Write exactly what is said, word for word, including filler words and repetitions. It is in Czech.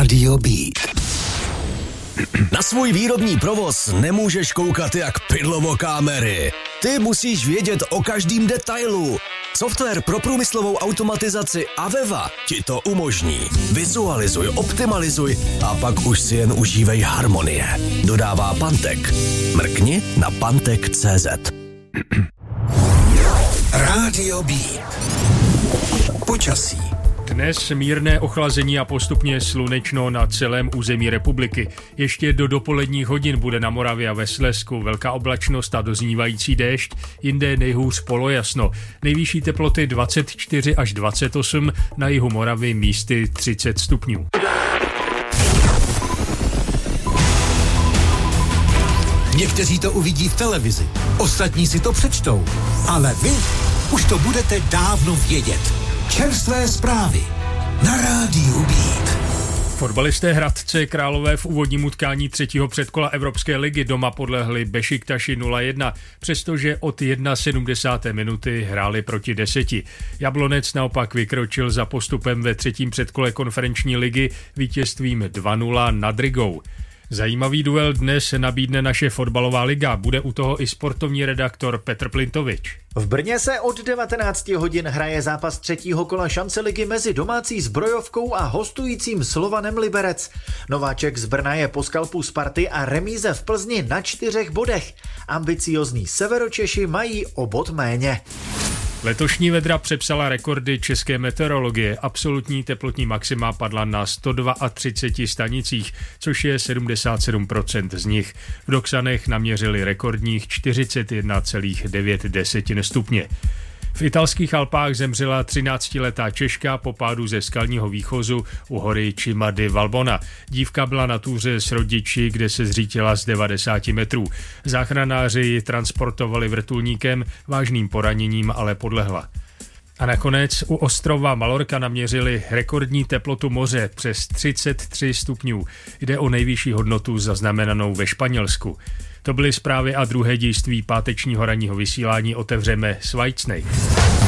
Rádio Beat. Na svůj výrobní provoz nemůžeš koukat jak pydlovo kamery. Ty musíš vědět o každém detailu. Software pro průmyslovou automatizaci Aveva ti to umožní. Vizualizuj, optimalizuj a pak už si jen užívej harmonie. Dodává Pantek. Mrkni na pantek tečka cé zet. Rádio Beat. Počasí. Dnes mírné ochlazení a postupně slunečno na celém území republiky. Ještě do dopoledních hodin bude na Moravě a ve Slezsku velká oblačnost a doznívající déšť, jinde nejhůř polojasno. Nejvyšší teploty dvacet čtyři až dvacet osm, na jihu Moravy místy třicet stupňů. Někteří to uvidí v televizi, ostatní si to přečtou, ale vy už to budete dávno vědět. Čerstvé zprávy na Rádiu Beat. Fotbalisté Hradce Králové v úvodním utkání třetího předkola Evropské ligy doma podlehli Bešiktaši nula jedna, přestože od sedmdesáté první minuty hráli proti deseti. Jablonec naopak vykročil za postupem ve třetím předkole konferenční ligy vítězstvím dva nula nad Rigou. Zajímavý duel dnes nabídne naše fotbalová liga. Bude u toho i sportovní redaktor Petr Plintovič. V Brně se od devatenáct hodin hraje zápas třetího kola šance ligy mezi domácí Zbrojovkou a hostujícím Slovanem Liberec. Nováček z Brna je po skalpu Sparty a remíze v Plzni na čtyřech bodech. Ambiciozní Severočeši mají o bod méně. Letošní vedra přepsala rekordy české meteorologie. Absolutní teplotní maxima padla na sto třicet dva stanicích, což je sedmdesát sedm procent z nich. V Doksanech naměřili rekordních čtyřicet jedna celá devět stupně. V italských Alpách zemřela třináctiletá Češka po pádu ze skalního výchozu u hory Cima di Valbona. Dívka byla na túře s rodiči, kde se zřítila z devadesáti metrů. Záchranáři ji transportovali vrtulníkem, vážným poraněním ale podlehla. A nakonec u ostrova Malorka naměřili rekordní teplotu moře přes třicet tři stupňů. Jde o nejvyšší hodnotu zaznamenanou ve Španělsku. To byly zprávy a druhé dějství pátečního ranního vysílání. Otevřeme Svajcnej.